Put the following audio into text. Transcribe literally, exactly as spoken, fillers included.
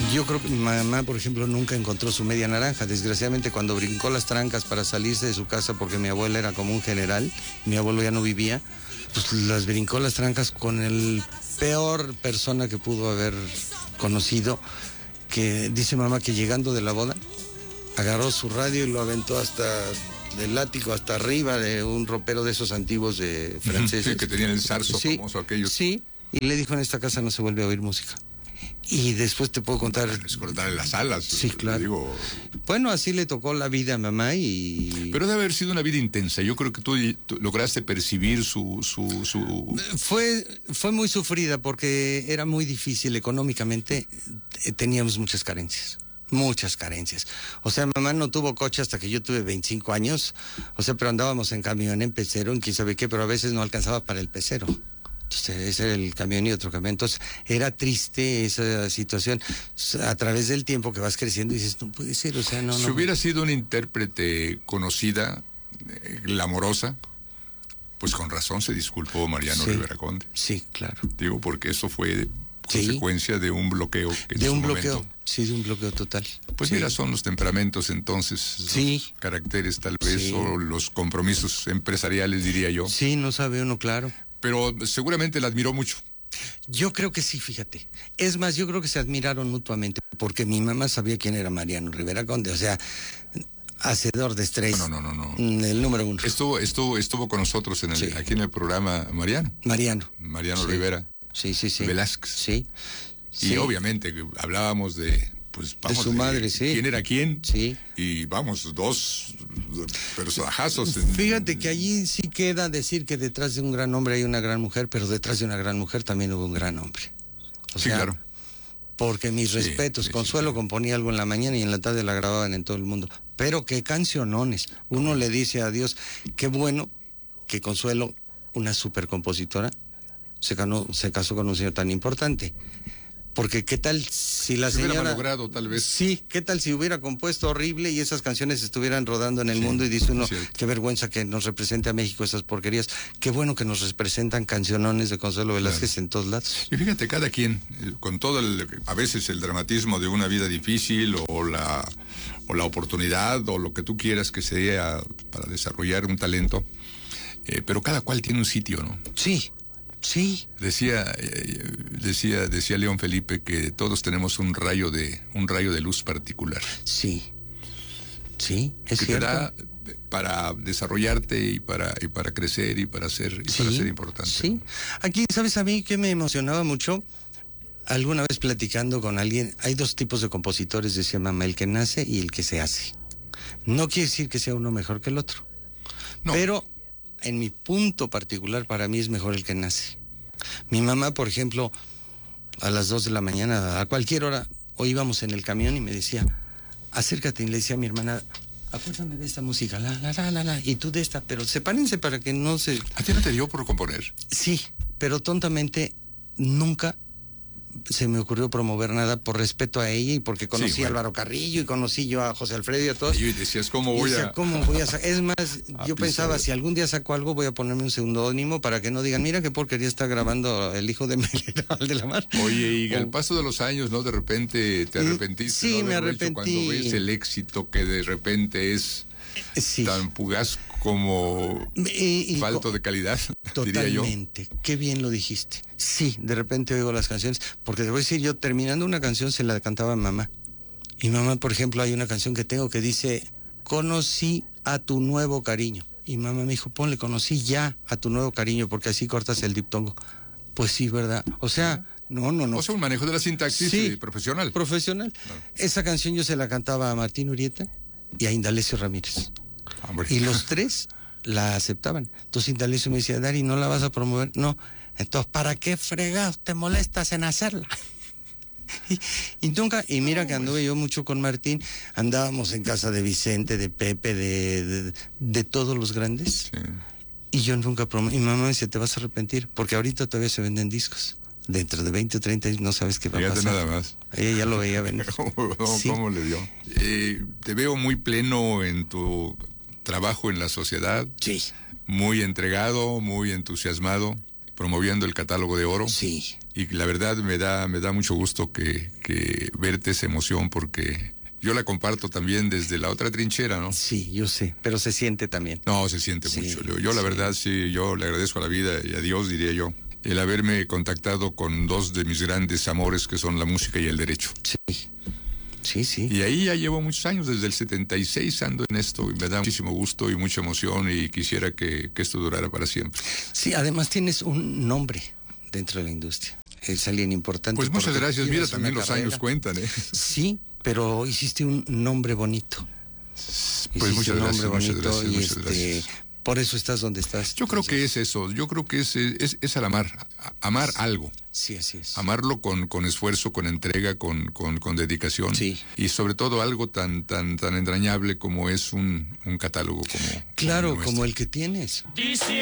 Yo creo que mi mamá, por ejemplo, nunca encontró su media naranja. Desgraciadamente, cuando brincó las trancas para salirse de su casa, porque mi abuela era como un general, mi abuelo ya no vivía, pues las brincó las trancas con el peor persona que pudo haber conocido, que dice mamá que llegando de la boda, agarró su radio y lo aventó hasta del ático, hasta arriba de un ropero de esos antiguos de franceses. Sí, que tenían el zarzo sí, famoso aquellos. Sí, y le dijo, en esta casa no se vuelve a oír música. Y después te puedo contar... Es cortar las alas. Sí, claro. Digo... Bueno, así le tocó la vida a mamá y... Pero debe haber sido una vida intensa. Yo creo que tú, tú lograste percibir su... su, su... Fue, fue muy sufrida porque era muy difícil económicamente. Teníamos muchas carencias. Muchas carencias. O sea, mamá no tuvo coche hasta que yo tuve veinticinco años. O sea, pero andábamos en camión, en pecero, en quién sabe qué, pero a veces no alcanzaba para el pecero. Entonces, ese era el camión y otro camión. Entonces, era triste esa situación. A través del tiempo que vas creciendo dices, no puede ser, o sea, no... Si no, hubiera sido una intérprete conocida, eh, glamorosa, pues con razón se disculpó Mariano sí, Rivera Conde. Sí, claro. Digo, porque eso fue sí, consecuencia de un bloqueo. Que de en un su bloqueo, momento, sí, de un bloqueo total. Pues sí. Mira, son los temperamentos entonces, sí, los caracteres tal vez, sí, o los compromisos empresariales, diría yo. Sí, no sabe uno, claro. Pero seguramente la admiró mucho. Yo creo que sí, fíjate. Es más, yo creo que se admiraron mutuamente, porque mi mamá sabía quién era Mariano Rivera Conde, o sea, hacedor de estrellas. No, no, no, no, no. El número uno. Estuvo, estuvo, estuvo con nosotros en el, sí, aquí en el programa Mariano. Mariano. Mariano sí, Rivera. Sí, sí, sí. Velázquez. Sí. Y sí, obviamente hablábamos de... Pues, vamos, de su madre, de, sí. ¿Quién era quién? Sí. Y vamos, dos personajazos. En... Fíjate que allí sí queda decir que detrás de un gran hombre hay una gran mujer, pero detrás de una gran mujer también hubo un gran hombre. O sí, sea, claro. Porque mis sí, respetos, sí, Consuelo sí, sí. componía algo en la mañana y en la tarde la grababan en todo el mundo. Pero qué cancionones. Uno le dice a Dios, qué bueno que Consuelo, una supercompositora, se, ganó, se casó con un señor tan importante. Porque qué tal si la se señora... hubiera malogrado, tal vez. Sí, qué tal si hubiera compuesto horrible y esas canciones estuvieran rodando en el sí, mundo y dice uno, qué vergüenza que nos represente a México esas porquerías. Qué bueno que nos representan cancionones de Consuelo Velázquez claro. en todos lados. Y fíjate, cada quien, con todo el, a veces el dramatismo de una vida difícil o la, o la oportunidad o lo que tú quieras que sea para desarrollar un talento, eh, pero cada cual tiene un sitio, ¿no? Sí. Sí. Decía, eh, decía, decía León Felipe que todos tenemos un rayo de, un rayo de luz particular. Sí. Sí, es que cierto. te da para desarrollarte y para, y para crecer y para ser, y sí, para ser importante. Sí. Aquí, ¿sabes a mí qué me emocionaba mucho? Alguna vez platicando con alguien, hay dos tipos de compositores, decía mamá, el que nace y el que se hace. No quiere decir que sea uno mejor que el otro. No. Pero en mi punto particular, para mí es mejor el que nace. Mi mamá, por ejemplo, a las dos de la mañana, a cualquier hora, o íbamos en el camión y me decía, acércate, y le decía a mi hermana, acuérdame de esta música, la, la, la, la, la, y tú de esta, pero sepárense para que no se... ¿A ti no te dio por componer? Sí, pero tontamente nunca se me ocurrió promover nada por respeto a ella y porque conocí sí, bueno. a Álvaro Carrillo y conocí yo a José Alfredo y a todos. Y decías, ¿cómo voy decía, a...? ¿cómo voy a sa-? Es más, yo pensaba, si algún día saco algo, voy a ponerme un seudónimo para que no digan, mira qué porquería está grabando el hijo de Miguel de la Mar. Oye, y o... al paso de los años, ¿no? De repente te arrepentiste. Sí, ¿no? me arrepentí. Cuando ves el éxito que de repente es sí. tan fugaz como y, y, falto de calidad, totalmente, diría yo. Qué bien lo dijiste. Sí, de repente oigo las canciones, porque te voy a decir, yo terminando una canción se la cantaba a mamá. Y mamá, por ejemplo, hay una canción que tengo que dice, conocí a tu nuevo cariño. Y mamá me dijo, ponle, conocí ya a tu nuevo cariño, porque así cortas el diptongo. Pues sí, ¿verdad? O sea, no, no, no. O sea, un manejo de la sintaxis sí, profesional. Profesional. No. Esa canción yo se la cantaba a Martín Urieta y a Indalecio Ramírez. Hombre. Y los tres la aceptaban. Entonces Indalecio me decía, Dari, ¿no la vas a promover? No. Entonces, ¿para qué fregados te molestas en hacerla? y, y nunca, y mira que anduve yo mucho con Martín, andábamos en casa de Vicente, de Pepe, de, de, de todos los grandes. Sí. Y yo nunca promoví. Y mamá me decía, te vas a arrepentir, porque ahorita todavía se venden discos. Dentro de veinte o treinta años no sabes qué va Fíjate a pasar. Nada más. Ella ya lo veía venir. ¿Cómo, cómo, sí. ¿Cómo le dio? Eh, te veo muy pleno en tu trabajo en la sociedad. Sí. Muy entregado, muy entusiasmado, promoviendo el catálogo de oro. Sí. y la verdad me da, me da mucho gusto que, que verte esa emoción, porque yo la comparto también desde la otra trinchera, ¿no? Sí, yo sé, pero se siente también. No, se siente sí, mucho. Yo, yo la sí. verdad, sí, yo le agradezco a la vida y a Dios, diría yo, el haberme contactado con dos de mis grandes amores, que son la música y el derecho. Sí, sí, sí. Y ahí ya llevo muchos años, desde el setenta y seis ando en esto, y me da muchísimo gusto y mucha emoción, y quisiera que, que esto durara para siempre. Sí, además tienes un nombre dentro de la industria. Es alguien importante. Pues muchas gracias, mira, también los carrera. años cuentan, ¿eh? Sí, pero hiciste un nombre bonito. Pues hiciste muchas un nombre gracias, bonito muchas gracias, y muchas este, gracias. Por eso estás donde estás. Yo creo que es eso, yo creo que es, es, es al amar, amar algo. Sí, así es. Amarlo con, con esfuerzo, con entrega, con, con, con dedicación. Sí. Y sobre todo algo tan, tan, tan entrañable como es un, un catálogo como... Claro, como, como el que tienes.